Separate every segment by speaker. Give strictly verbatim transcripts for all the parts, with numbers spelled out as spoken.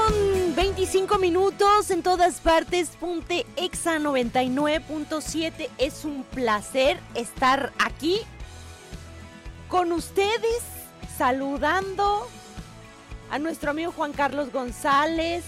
Speaker 1: con veinticinco minutos en todas partes. Ponte Exa noventa y nueve punto siete. Es un placer estar aquí con ustedes, saludando a nuestro amigo Juan Carlos González,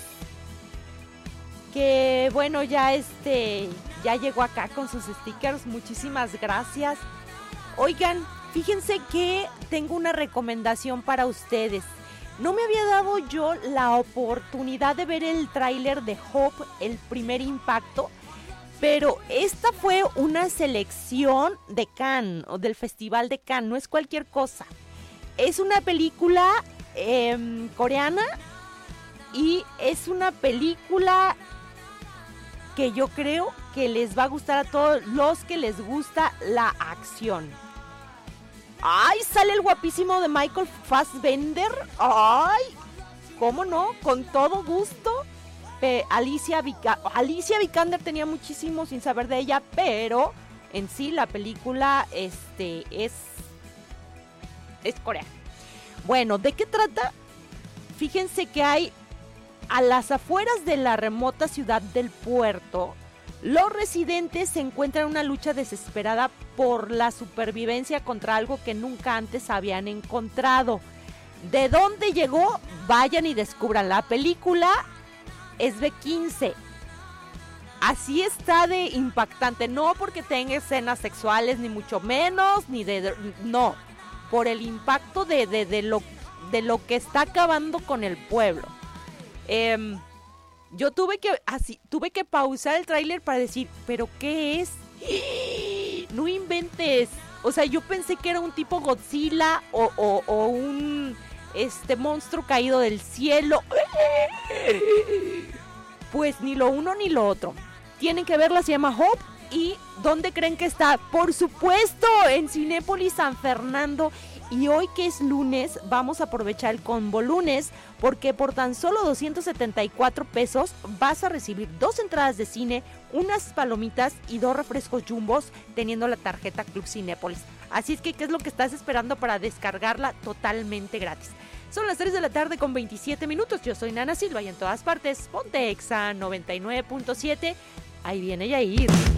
Speaker 1: que bueno, ya este ya llegó acá con sus stickers. Muchísimas gracias. Oigan, fíjense que tengo una recomendación para ustedes. No me había dado yo la oportunidad de ver el tráiler de Hope, el primer impacto, pero esta fue una selección de Cannes, o del Festival de Cannes, no es cualquier cosa. Es una película eh, coreana y es una película que yo creo que les va a gustar a todos los que les gusta la acción. ¡Ay! Sale el guapísimo de Michael Fassbender. ¡Ay! ¿Cómo no? Con todo gusto. Eh, Alicia, Vika- Alicia Vikander tenía muchísimo sin saber de ella, pero en sí la película este, es, es coreana. Bueno, ¿de qué trata? Fíjense que hay a las afueras de la remota ciudad del puerto. Los residentes se encuentran en una lucha desesperada por la supervivencia contra algo que nunca antes habían encontrado. ¿De dónde llegó? Vayan y descubran. La película es B quince. Así está de impactante. No porque tenga escenas sexuales, ni mucho menos, ni de... No, por el impacto de, de, de, lo, de lo que está acabando con el pueblo. Eh... Yo tuve que así tuve que pausar el tráiler para decir, ¿pero qué es? No inventes. O sea, yo pensé que era un tipo Godzilla o, o, o un este monstruo caído del cielo. Pues ni lo uno ni lo otro. Tienen que verla, se llama Hope. ¿Y dónde creen que está? Por supuesto, en Cinépolis San Fernando. Y hoy que es lunes, vamos a aprovechar el combo lunes, porque por tan solo doscientos setenta y cuatro pesos vas a recibir dos entradas de cine, unas palomitas y dos refrescos Jumbos teniendo la tarjeta Club Cinépolis. Así es que, ¿qué es lo que estás esperando para descargarla totalmente gratis? Son las tres de la tarde con veintisiete minutos. Yo soy Nana Silva y en todas partes, ponte Exa noventa y nueve punto siete. Ahí viene Yair.